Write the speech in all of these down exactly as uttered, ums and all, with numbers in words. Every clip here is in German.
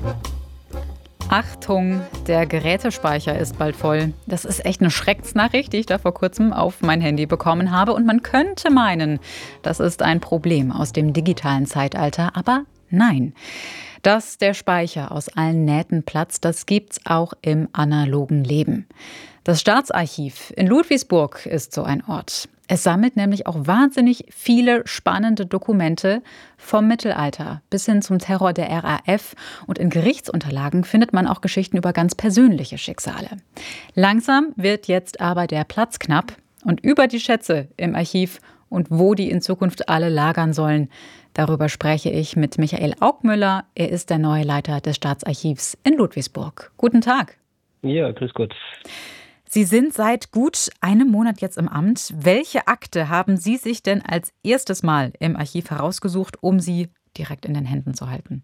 Achtung, der Gerätespeicher ist bald voll. Das ist echt eine Schreckensnachricht, die ich da vor kurzem auf mein Handy bekommen habe. Und man könnte meinen, das ist ein Problem aus dem digitalen Zeitalter. Aber nein. Dass der Speicher aus allen Nähten platzt, das gibt's auch im analogen Leben. Das Staatsarchiv in Ludwigsburg ist so ein Ort. Es sammelt nämlich auch wahnsinnig viele spannende Dokumente vom Mittelalter bis hin zum Terror der R A F. Und in Gerichtsunterlagen findet man auch Geschichten über ganz persönliche Schicksale. Langsam wird jetzt aber der Platz knapp. Und über die Schätze im Archiv und wo die in Zukunft alle lagern sollen, darüber spreche ich mit Michael Augmüller. Er ist der neue Leiter des Staatsarchivs in Ludwigsburg. Guten Tag. Ja, grüß Gott. Sie sind seit gut einem Monat jetzt im Amt. Welche Akte haben Sie sich denn als erstes Mal im Archiv herausgesucht, um sie direkt in den Händen zu halten?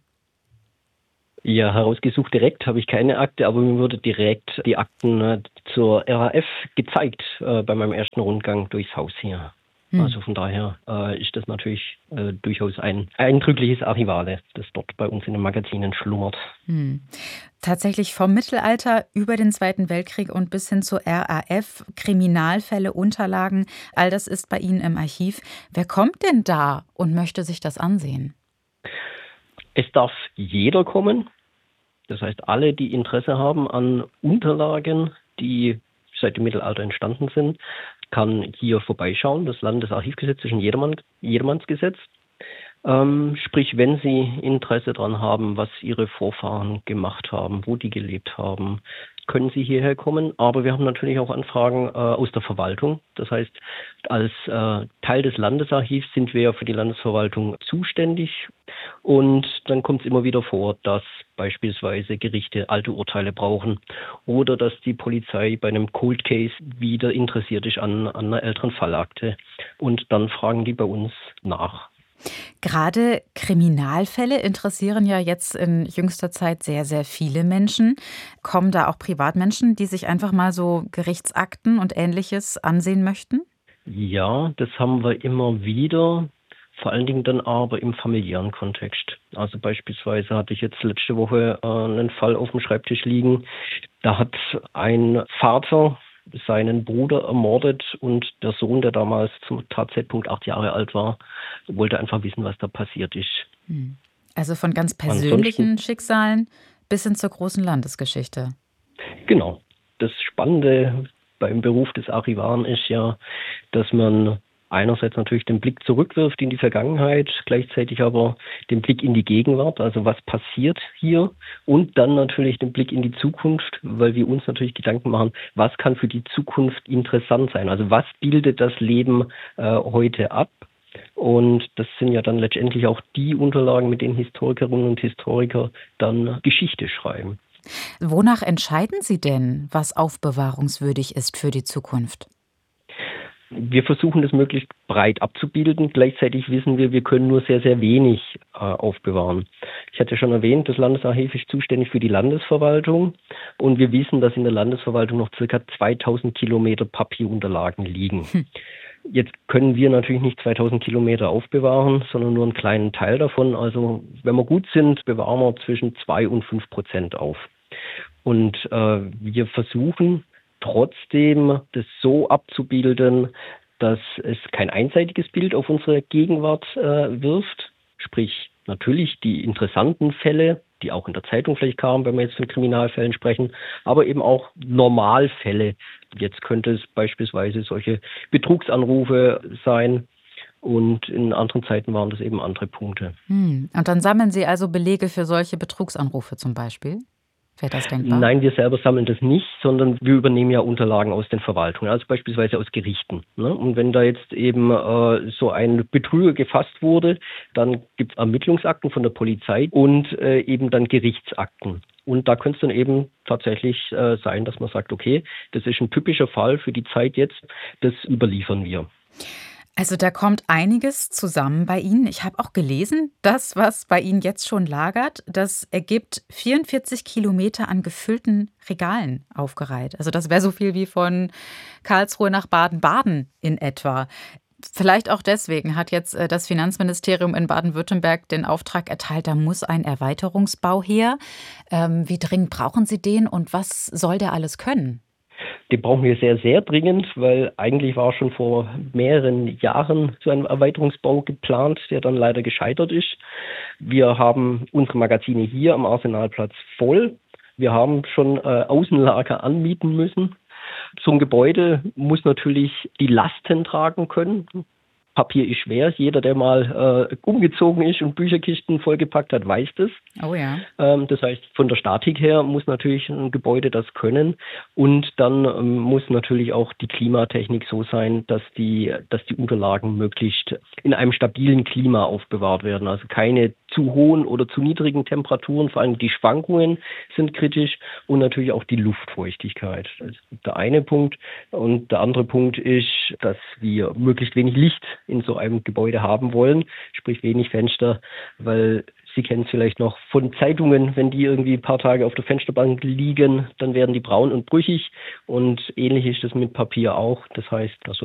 Ja, herausgesucht direkt habe ich keine Akte, aber mir wurde direkt die Akten äh, zur R A F gezeigt äh, bei meinem ersten Rundgang durchs Haus hier. Hm. Also von daher äh, ist das natürlich äh, durchaus ein eindrückliches Archivale, das dort bei uns in den Magazinen schlummert. Hm. Tatsächlich vom Mittelalter über den Zweiten Weltkrieg und bis hin zur R A F, Kriminalfälle, Unterlagen, all das ist bei Ihnen im Archiv. Wer kommt denn da und möchte sich das ansehen? Es darf jeder kommen. Das heißt, alle, die Interesse haben an Unterlagen, die seit dem Mittelalter entstanden sind, kann hier vorbeischauen. Das Landesarchivgesetz ist ein Jedermann, Jedermannsgesetz. Ähm, sprich, wenn Sie Interesse daran haben, was Ihre Vorfahren gemacht haben, wo die gelebt haben, können Sie hierher kommen. Aber wir haben natürlich auch Anfragen äh, aus der Verwaltung. Das heißt, als äh, Teil des Landesarchivs sind wir ja für die Landesverwaltung zuständig. Und dann kommt es immer wieder vor, dass beispielsweise Gerichte alte Urteile brauchen oder dass die Polizei bei einem Cold Case wieder interessiert ist an, an einer älteren Fallakte. Und dann fragen die bei uns nach. Gerade Kriminalfälle interessieren ja jetzt in jüngster Zeit sehr, sehr viele Menschen. Kommen da auch Privatmenschen, die sich einfach mal so Gerichtsakten und Ähnliches ansehen möchten? Ja, das haben wir immer wieder. Vor allen Dingen dann aber im familiären Kontext. Also beispielsweise hatte ich jetzt letzte Woche äh, einen Fall auf dem Schreibtisch liegen. Da hat ein Vater seinen Bruder ermordet und der Sohn, der damals zum Tatzeitpunkt acht Jahre alt war, wollte einfach wissen, was da passiert ist. Also von ganz persönlichen Ansonsten, Schicksalen bis hin zur großen Landesgeschichte. Genau. Das Spannende beim Beruf des Archivaren ist ja, dass man einerseits natürlich den Blick zurückwirft in die Vergangenheit, gleichzeitig aber den Blick in die Gegenwart, also was passiert hier, und dann natürlich den Blick in die Zukunft, weil wir uns natürlich Gedanken machen, was kann für die Zukunft interessant sein, also was bildet das Leben äh, heute ab. Und das sind ja dann letztendlich auch die Unterlagen, mit denen Historikerinnen und Historiker dann Geschichte schreiben. Wonach entscheiden Sie denn, was aufbewahrungswürdig ist für die Zukunft? Wir versuchen das möglichst breit abzubilden. Gleichzeitig wissen wir, wir können nur sehr, sehr wenig äh, aufbewahren. Ich hatte schon erwähnt, das Landesarchiv ist zuständig für die Landesverwaltung. Und wir wissen, dass in der Landesverwaltung noch circa zweitausend Kilometer Papierunterlagen liegen. Hm. Jetzt können wir natürlich nicht zweitausend Kilometer aufbewahren, sondern nur einen kleinen Teil davon. Also wenn wir gut sind, bewahren wir zwischen zwei und fünf Prozent auf. Und äh, wir versuchen trotzdem das so abzubilden, dass es kein einseitiges Bild auf unsere Gegenwart äh, wirft. Sprich, natürlich die interessanten Fälle, die auch in der Zeitung vielleicht kamen, wenn wir jetzt von Kriminalfällen sprechen, aber eben auch Normalfälle. Jetzt könnte es beispielsweise solche Betrugsanrufe sein. Und in anderen Zeiten waren das eben andere Punkte. Hm. Und dann sammeln Sie also Belege für solche Betrugsanrufe zum Beispiel? Wäre das denkbar? Nein, wir selber sammeln das nicht, sondern wir übernehmen ja Unterlagen aus den Verwaltungen, also beispielsweise aus Gerichten. Ne? Und wenn da jetzt eben äh, so ein Betrüger gefasst wurde, dann gibt es Ermittlungsakten von der Polizei und äh, eben dann Gerichtsakten. Und da könnte es dann eben tatsächlich äh, sein, dass man sagt, okay, das ist ein typischer Fall für die Zeit jetzt, das überliefern wir. Also da kommt einiges zusammen bei Ihnen. Ich habe auch gelesen, das, was bei Ihnen jetzt schon lagert, das ergibt vierundvierzig Kilometer an gefüllten Regalen aufgereiht. Also das wäre so viel wie von Karlsruhe nach Baden-Baden in etwa. Vielleicht auch deswegen hat jetzt äh, das Finanzministerium in Baden-Württemberg den Auftrag erteilt, da muss ein Erweiterungsbau her. Ähm, wie dringend brauchen Sie den und was soll der alles können? Den brauchen wir sehr, sehr dringend, weil eigentlich war schon vor mehreren Jahren so ein Erweiterungsbau geplant, der dann leider gescheitert ist. Wir haben unsere Magazine hier am Arsenalplatz voll. Wir haben schon äh, Außenlager anmieten müssen. So ein Gebäude muss natürlich die Lasten tragen können. Papier ist schwer. Jeder, der mal äh, umgezogen ist und Bücherkisten vollgepackt hat, weiß das. Oh ja. Ähm, das heißt, von der Statik her muss natürlich ein Gebäude das können. Und dann ähm, muss natürlich auch die Klimatechnik so sein, dass die, dass die Unterlagen möglichst in einem stabilen Klima aufbewahrt werden. Also keine zu hohen oder zu niedrigen Temperaturen. Vor allem die Schwankungen sind kritisch und natürlich auch die Luftfeuchtigkeit. Das ist der eine Punkt. Und der andere Punkt ist, dass wir möglichst wenig Licht in so einem Gebäude haben wollen, sprich wenig Fenster, weil Sie kennen es vielleicht noch von Zeitungen, wenn die irgendwie ein paar Tage auf der Fensterbank liegen, dann werden die braun und brüchig und ähnlich ist das mit Papier auch. Das heißt, also